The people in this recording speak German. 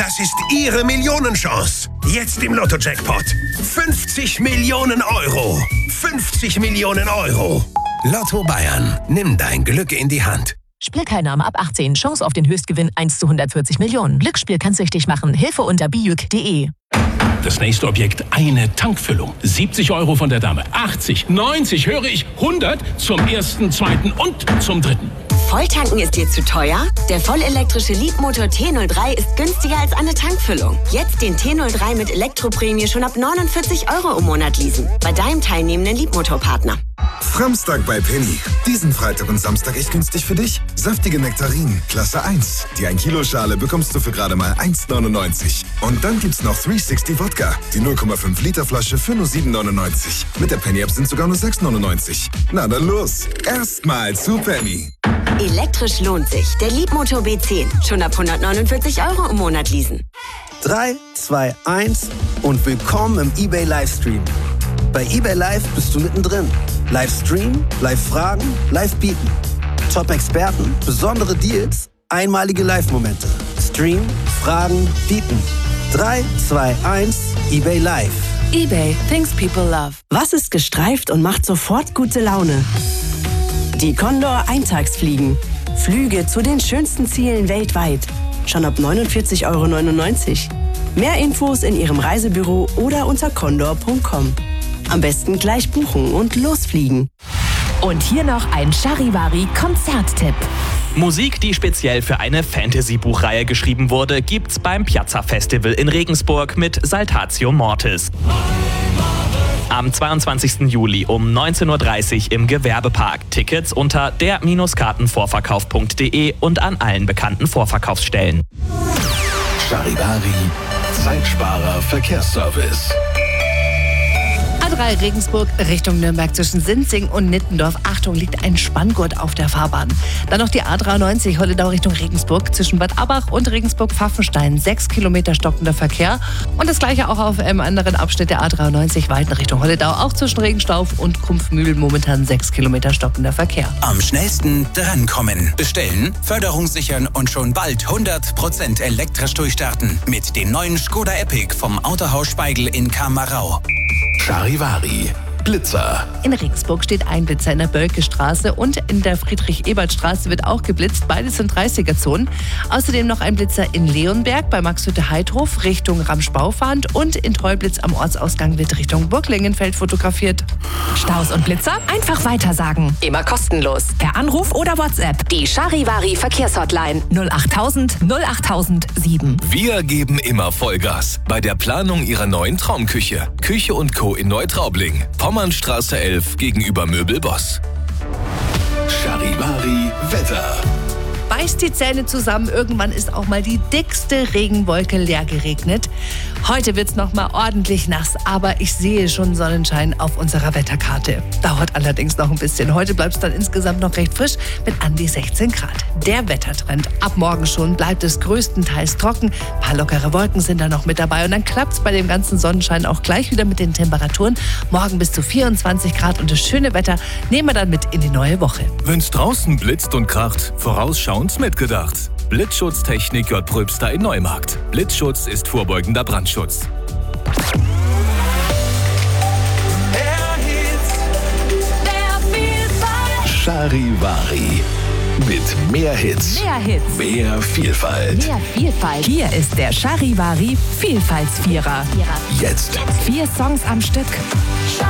Das ist Ihre Millionenchance. Jetzt im Lotto-Jackpot. 50 Millionen Euro. 50 Millionen Euro. Lotto Bayern. Nimm dein Glück in die Hand. Spielteilnahme ab 18. Chance auf den Höchstgewinn 1 zu 140 Millionen. Glücksspiel kann süchtig machen. Hilfe unter bijuk.de. Das nächste Objekt, eine Tankfüllung. 70 Euro von der Dame. 80, 90, höre ich, 100 zum ersten, zweiten und zum dritten. Volltanken ist dir zu teuer? Der vollelektrische Leapmotor T03 ist günstiger als eine Tankfüllung. Jetzt den T03 mit Elektroprämie schon ab 49 Euro im Monat leasen. Bei deinem teilnehmenden Leapmotor-Partner. Framstag bei Penny. Diesen Freitag und Samstag echt günstig für dich. Saftige Nektarinen, Klasse 1. Die 1 Kilo Schale bekommst du für gerade mal 1,99. Und dann gibt's noch 360 Wodka. Die 0,5 Liter Flasche für nur 7,99. Mit der Penny-App sind sogar nur 6,99. Na dann los. Erstmal zu Penny. Elektrisch lohnt sich. Der Leapmotor B10. Schon ab 149 Euro im Monat leasen. 3, 2, 1 und willkommen im eBay Livestream. Bei eBay Live bist du mittendrin. Livestream, Live-Fragen, Live-Bieten. Top-Experten, besondere Deals, einmalige Live-Momente. Stream, Fragen, Bieten. 3, 2, 1, eBay Live. eBay, things people love. Was ist gestreift und macht sofort gute Laune? Die Condor Eintagsfliegen. Flüge zu den schönsten Zielen weltweit. Schon ab 49,99 Euro. Mehr Infos in Ihrem Reisebüro oder unter condor.com. Am besten gleich buchen und losfliegen. Und hier noch ein Charivari-Konzerttipp. Musik, die speziell für eine Fantasy-Buchreihe geschrieben wurde, gibt's beim Piazza Festival in Regensburg mit Saltatio Mortis. Am 22. Juli um 19:30 Uhr im Gewerbepark. Tickets unter der-kartenvorverkauf.de und an allen bekannten Vorverkaufsstellen. Charivari, Zeitsparer Verkehrsservice. A3 Regensburg Richtung Nürnberg zwischen Sinzing und Nittendorf. Achtung, liegt ein Spanngurt auf der Fahrbahn. Dann noch die A93 Holledau Richtung Regensburg zwischen Bad Abbach und Regensburg-Pfaffenstein. 6 Kilometer stockender Verkehr. Und das gleiche auch auf einem anderen Abschnitt der A93 Weiden Richtung Holledau. Auch zwischen Regenstauf und Krumpfmühl momentan 6 Kilometer stockender Verkehr. Am schnellsten drankommen. Bestellen, Förderung sichern und schon bald 100% elektrisch durchstarten. Mit dem neuen Skoda Epic vom Autohaus Speigl in Kamerau. Charivari, Blitzer. In Regensburg steht ein Blitzer in der Bölke-Straße und in der Friedrich-Ebert-Straße wird auch geblitzt. Beides sind 30er-Zonen. Außerdem noch ein Blitzer in Leonberg bei Maxhütte-Heidhof Richtung Ramsch-Baufahnd und in Treublitz am Ortsausgang wird Richtung Burglengenfeld fotografiert. Staus und Blitzer einfach weitersagen. Immer kostenlos. Per Anruf oder WhatsApp. Die Charivari Verkehrshotline 08000 08007. Wir geben immer Vollgas bei der Planung Ihrer neuen Traumküche. Küche & Co. in Neutraubling. Pommernstraße 11 gegenüber Möbelboss. Charivari Wetter. Beißt die Zähne zusammen, irgendwann ist auch mal die dickste Regenwolke leer geregnet. Heute wird's noch mal ordentlich nass, aber ich sehe schon Sonnenschein auf unserer Wetterkarte. Dauert allerdings noch ein bisschen. Heute bleibt's dann insgesamt noch recht frisch mit an die 16 Grad. Der Wettertrend. Ab morgen schon bleibt es größtenteils trocken. Ein paar lockere Wolken sind da noch mit dabei und dann klappt's bei dem ganzen Sonnenschein auch gleich wieder mit den Temperaturen. Morgen bis zu 24 Grad und das schöne Wetter nehmen wir dann mit in die neue Woche. Wenn's draußen blitzt und kracht, vorausschauend mitgedacht. Blitzschutztechnik J. Pröbster in Neumarkt. Blitzschutz ist vorbeugender Brandschutz. Charivari. Mit mehr Hits. Mehr Hits. Mehr Vielfalt. Mehr Vielfalt. Hier ist der Charivari Vielfaltsvierer. Jetzt. 4 Songs am Stück.